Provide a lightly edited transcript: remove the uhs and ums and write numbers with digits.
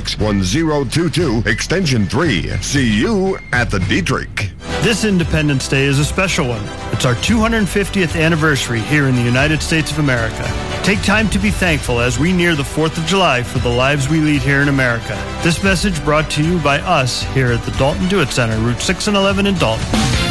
61022, extension 3. See you at the Dietrich. This Independence Day is a special one. It's our 250th anniversary here in the United States of America. Take time to be thankful as we near the 4th of July for the lives we lead here in America. This message brought to you by us here at the Dalton Do It Center, Route 6 and 11 in Dalton.